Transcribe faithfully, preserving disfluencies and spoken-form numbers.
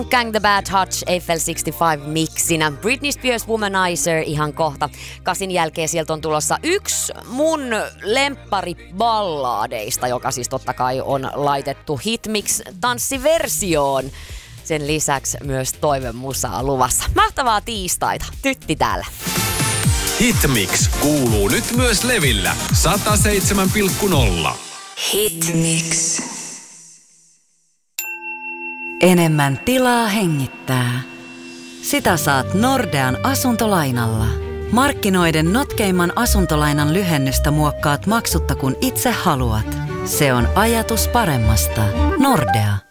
Gang the Bad Touch Eiffel kuusikymmentäviisi miksinä. Britney Spears Womanizer ihan kohta. Kasin jälkeen sieltä on tulossa yksi mun lemppariballadeista, joka siis totta kai on laitettu Hitmix tanssiversioon. Sen lisäksi myös toivemusaa luvassa. Mahtavaa tiistaita. Tytti täällä. Hitmix kuuluu nyt myös Levillä. sata seitsemän pilkku nolla. Hitmix. Enemmän tilaa hengittää. Sitä saat Nordean asuntolainalla. Markkinoiden notkeimman asuntolainan lyhennystä muokkaat maksutta kun itse haluat. Se on ajatus paremmasta. Nordea.